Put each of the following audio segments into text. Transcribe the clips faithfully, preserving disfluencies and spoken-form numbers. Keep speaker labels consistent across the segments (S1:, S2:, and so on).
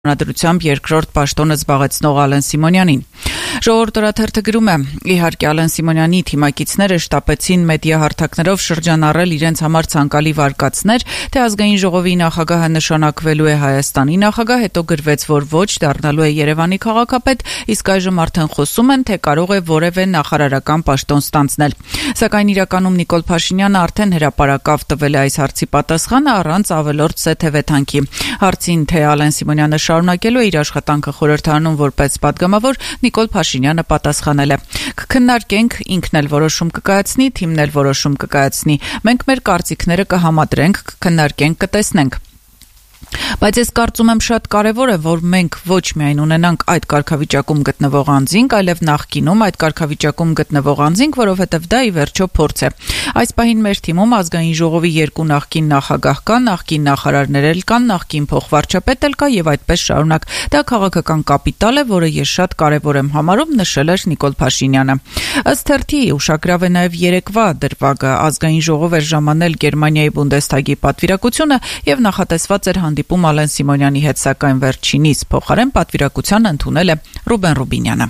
S1: Անդրությամբ երկրորդ պաշտոնը զբաղեցնող Ալեն Սիմոնյանին։ Ժողովուրդ օրաթերթը գրում է. իհարկե Ալեն Սիմոնյանի թիմակիցները շտապեցին մեդիա հարթակներով շրջանառել իրենց համար ցանկալի վարկածներ, թե ազգային ժողովի նախագահը նշանակվելու է Հայաստանի նախագահ, հետո գրվեց, որ ոչ դառնալու է Երևանի քաղաքապետ, իսկ այժմ արդեն խոսում են, թե կարող է որևէ նախարարական պաշտոն ստանձնել։ Սակայն իրականում Նիկոլ Փաշինյանը արդեն հրապարակավ տվել է այս հարցի պատասխանը առանց ավելորդ սեթևեթանքի։ Հարցին, թե Ալեն Սիմոնյանը շարունակելու է իր աշխատանքը խորհրդարանում որպես падգամավոր, Նիկոլ Փաշինյանը պատասխանել է. «Կքննարկենք, ինքն էլ որոշում կկայացնի, թիմն էլ որոշում կկայացնի։ Մենք մեր կարծիքները կհամադրենք, կքննարկենք, կտեսնենք։ Բայց ես կարծում եմ շատ կարևոր է, որ մենք ոչ միայն ունենանք այդ կարգավիճակում գտնվող անձինք, այլև նախկինում այդ կարգավիճակում գտնվող անձինք, որովհետև դա ի վերջո փորձ է։ Այս պահին մեր թիմում ազգային ժողովի երկու նախկին նախագահ կան, նախկին նախարարներ էլ կան, նախկին փոխվարչապետ էլ կա եւ այդպես շարունակ։ Դա քաղաքական կապիտալ է, որը ես շատ կարևոր եմ համարում», նշել էր Նիկոլ Փաշինյանը։ Ըստ թերթի ուշագրավ է նաեւ երեկվա դրվագը։ Ազգային ժողով էր ժամանել Գերմանիայի Բունդեսթագի պատվիրակությունը եւ նախատեսված էր հանդիպում Ալեն Սիմոնյանի հետ, սակայն վերջինիս փոխարեն պատվիրակության ընդունել է Ռուբեն Ռուբինյանը։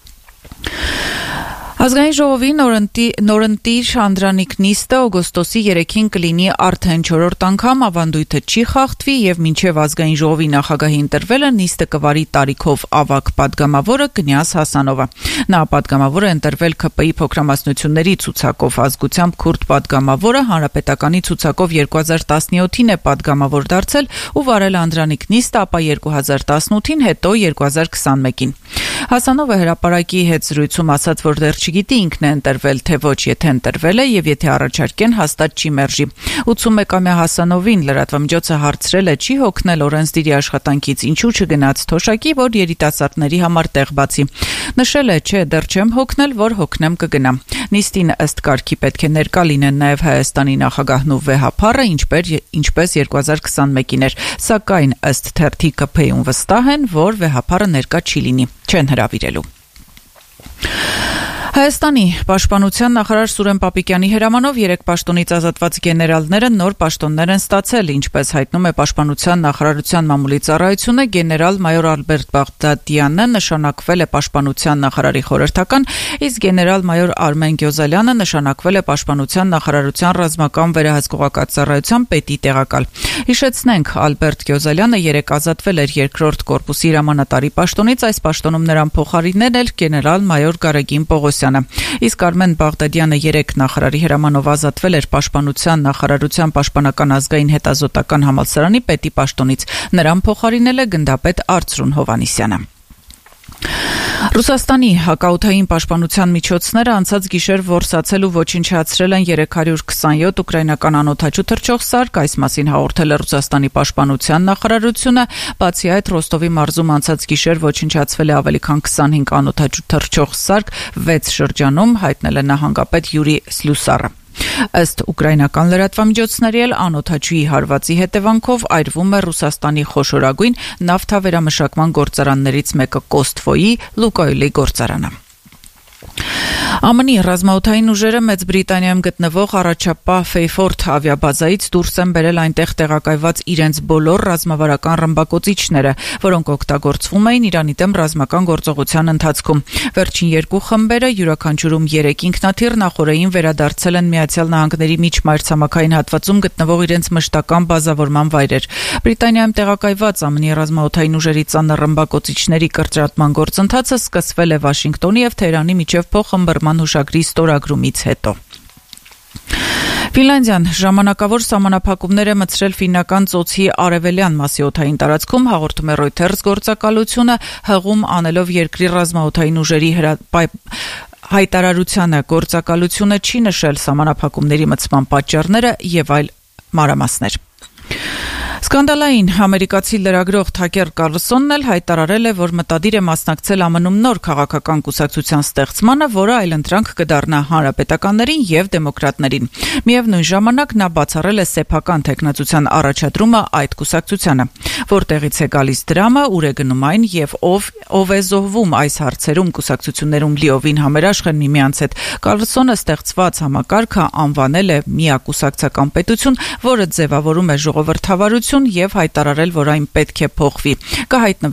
S1: Ազգային ժողովի նորընտիր Անդրանիկ նիստը օգոստոսի երեքին կլինի արդեն չորրորդ անգամ, ավանդույթը չի խախտվի եւ մինչեւ ազգային ժողովի նախագահի ընտրվելը նիստը կվարի տարիքով ավագ падգամավորը Կնյազ Հասանովը։ Նա падգամավոր է ընտրվել ՔՊ-ի փոքրամասնությունների ցուցակով, ազգությամբ քուրդ падգամավորը հանրապետականի ցուցակով երկու հազար տասնյոթին է падգամավոր դարձել ու վարել Անդրանիկ նիստը, ապա երկու հազար տասնութին, հետո երկու հազար քսանմեկին։ Հասանովը հրապարակի հետ զրույցում ասաց, որ դեռ չգիտի ինքն է ընտրվել, թե ոչ, եթե ընտրվել է եւ եթե առաջարկեն, հաստատ չի մերժի։ ութսունմեկամյա Հասանովին լրատվամիջոցը հարցրել է, չի հոգնել օրենսդիրի աշխատանքից, ինչու չգնաց թոշակի, որ երիտասարդների համար տեղ բացի։ Նշել է, չէ, դեռ չեմ հոգնել, որ հոգնեմ կգնամ։ Նիստին ըստ կարգի պետք է ներկա լինեն նաեւ Հայաստանի նախագահն ու վեհափառը, ինչպես երկու հազար քսանմեկին էր, սակայն ըստ թերթի ԿՓ-ում վստահ են, որ վեհափառը ներկա չի լինի, չեն հրավիրելու։ Հայաստանի պաշտպանության նախարար Սուրեն Պապիկյանի հրամանով երեք պաշտոնից ազատված գեներալները նոր պաշտոններ են ստացել, ինչպես հայտնում է Պաշտպանության նախարարության մամուլի ծառայությունը, գեներալ-մայոր Ալբերտ Բաղդադյանը նշանակվել է Պաշտպանության նախարարի խորհրդական, իսկ գեներալ-մայոր Արմեն Գյոզալյանը նշանակվել է Պաշտպանության նախարարության ռազմական վերահսկողական ծառայության պետի տեղակալ։ Հիշեցնենք, Ալբերտ Գյոզալյանը երեկ ազատվել էր երկրորդ կորպուսի հրամանատարի պաշտոնից, այս պաշտոնում նրան փոխարինել էր գեներալ-մայոր Գարեգին Պողոսյանը։ Իսկ Արմեն Բաղդադյանը երեք նախարարի հրամանով ազատվել էր Պաշտպանության նախարարության պաշտպանական ազգային հետազոտական համալսարանի պետի պաշտոնից։ Նրան փոխարինել է գնդապետ Արծրուն Հովհաննիսյանը։ Ռուսաստանի հակաօդային պաշտպանության միջոցները անցած գիշեր որսացել ու ոչնչացրել են երեք հարյուր քսանյոթ ուկրաինական անօդաչու թռչող սարք, այս մասին հաղորդել է Ռուսաստանի պաշտպանության նախարարությունը, բացի այդ Ռոստովի մարզում անցած գիշեր ոչնչացվել է ավելի քան քսանհինգ անօդաչու թռչող սարք վեց շրջանում, հայտնել է նահանգապետ Յուրի Սլյուսարը։ Ըստ ուկրաինական լրատվամիջոցների էլ անօդաչուի հարվածի հետևանքով այրվում է Ռուսաստանի խոշորագույն նավթավերամշակման գործարաններից մեկը Կոստվոյի Լուկոյլի գործարանը։ ԱՄՆ-ի ռազմաօդային ուժերը Մեծ Բրիտանիայում գտնվող առաջապահ Ֆեյֆորդ ավիաբազայից դուրս են բերել այնտեղ տեղակայված իրենց բոլոր ռազմավարական ռմբակոծիչները, որոնք օգտագործվում էին Իրանի դեմ ռազմական գործողության ընթացքում։ Վերջին երկու խմբերը յուրաքանչյուրում երեք ինքնաթիռ նախօրեին վերադարձել են Միացյալ Նահանգների միջմայրցամաքային հատվածում գտնվող իրենց մշտական բազավորման վայրեր։ Բրիտանիայում տեղակայված ԱՄՆ-ի ռազմաօդային ուժերի ծանր ռմբակոծիչների կրճատման գործընթացը սկսվել է Վաշինգտոնի եւ Թեհրանի միջև փոխհմբռնման հուշագրի ստորագրումից հետո։ Ֆինլանդիան ժամանակավոր սահմանափակումներ է մտցրել Ֆիննական ծոցի արևելյան մասի օդային տարածքում, հաղորդում է Reuters գործակալությունը, հղում անելով երկրի ռազմաօդային ուժերի հայտարարությանը, գործակալությունը չի նշել սահմանափակումների մտցման պատճառները եւ այլ մանրամասներ։ Սկանդալային ամերիկացի լրագրող Թաքեր Կարլսոնն էլ հայտարարել է, որ մտադիր է մասնակցել ԱՄՆ-ում նոր քաղաքական կուսակցության ստեղծմանը, որը այլընտրանք կդառնա հանրապետականներին եւ դեմոկրատներին։ Միևնույն ժամանակ նա բացառել է սեփական թեկնածության առաջադրումը այդ կուսակցությանը։ Որտեղից է գալիս դրամը, ուր է գնում այն եւ ով ով է զոհվում այս հարցերում կուսակցություններում լիովին համերաշխ են միմյանց հետ։ Կարլսոնը ստեղծված համակարգը անվանել է միակուսակցական պետություն, որը ձևավորում է ժողովրդավարություն հաջողություն եւ հայտարարել, որ այն պետք է փոխվի։ Կհայտնվի